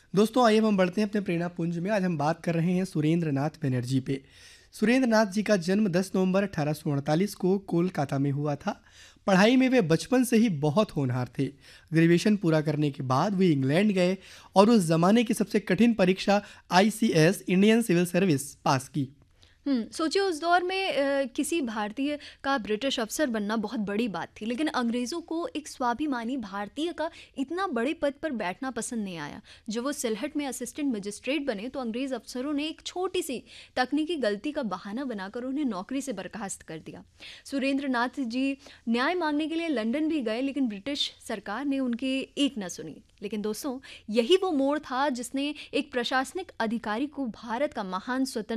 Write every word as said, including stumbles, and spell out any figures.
दोस्तों आइए अब हम बढ़ते हैं अपने प्रेरणा पुंज में। आज हम बात कर रहे हैं सुरेंद्र नाथ बनर्जी पे। सुरेंद्र नाथ जी का जन्म दस नवंबर अठारह सौ अड़तालीस को कोलकाता में हुआ था। पढ़ाई में वे बचपन से ही बहुत होनहार थे। ग्रेजुएशन पूरा करने के बाद वे इंग्लैंड गए और उस जमाने की सबसे कठिन परीक्षा आई C S Indian civil service पास की। हुँ, सोचिए उस दौर में अ, किसी भारतीय का ब्रिटिश अफ़सर बनना बहुत बड़ी बात थी, लेकिन अंग्रेज़ों को एक स्वाभिमानी भारतीय का इतना बड़े पद पर बैठना पसंद नहीं आया। जब वो सिलहट में असिस्टेंट मजिस्ट्रेट बने, तो अंग्रेज़ अफ़सरों ने एक छोटी-सी तकनीकी गलती का बहाना बनाकर उन्हें नौकरी से बर्खास्त कर दिया। सुरेंद्र नाथ जी न्याय माँगने के लिए लंदन भी गए, लेकिन ब्रिटिश सरकार ने उनकी एक ना सुनी। लेकिन दोस्तों, यही वो मोड़ था जिसने एक प्रशासनिक अधिकारी को भारत का महान स्वतंत्र